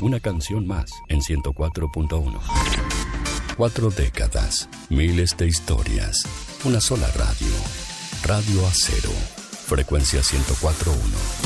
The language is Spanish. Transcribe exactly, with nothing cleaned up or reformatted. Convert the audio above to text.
Una canción más en ciento cuatro punto uno. Cuatro décadas, miles de historias. Una sola radio. Radio Acero. Frecuencia ciento cuatro punto uno.